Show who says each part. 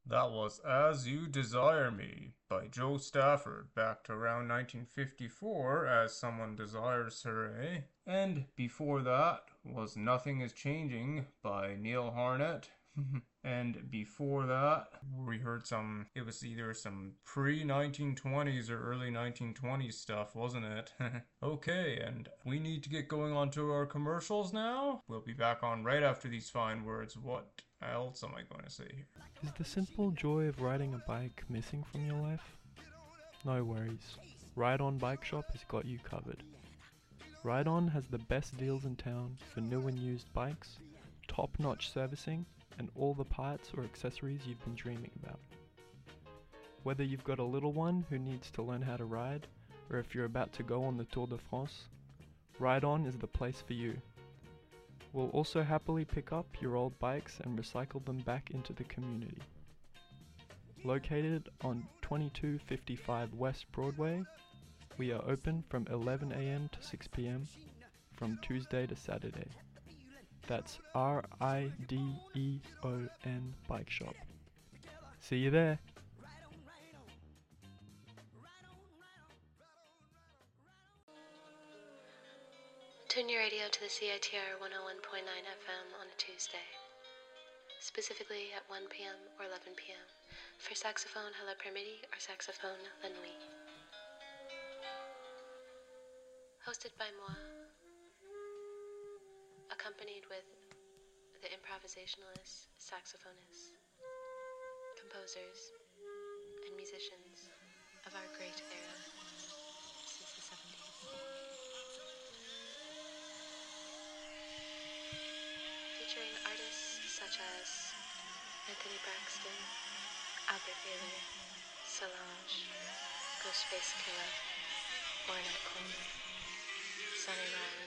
Speaker 1: That was As You Desire Me by Joe Stafford, back to around 1954, as someone desires her, eh? And before that was Nothing Is Changing by Neil Harnett. And before that, we heard it was either some pre-1920s or early 1920s stuff, wasn't it? Okay, and we need to get going on to our commercials now. We'll be back on right after these fine words. What else am I going to say here?
Speaker 2: Is the simple joy of riding a bike missing from your life? No worries. Ride On Bike Shop has got you covered. Ride On has the best deals in town for new and used bikes, top-notch servicing, and all the parts or accessories you've been dreaming about. Whether you've got a little one who needs to learn how to ride, or if you're about to go on the Tour de France, Ride On is the place for you. We'll also happily pick up your old bikes and recycle them back into the community. Located on 2255 West Broadway, we are open from 11 a.m. to 6 p.m. from Tuesday to Saturday. That's RIDEON Bike Shop. See you there!
Speaker 3: Tune your radio to the CITR 101.9 FM on a Tuesday, specifically at 1 p.m. or 11 p.m. for saxophone à la Permiti or saxophone la nuit. Hosted by moi, accompanied with the improvisationalists, saxophonists, composers, and musicians of our great era since the 70s. Featuring artists such as Anthony Braxton, Albert Bailey, Solange, Ghostface Killah, Ornette Coleman, Sonny Rollins,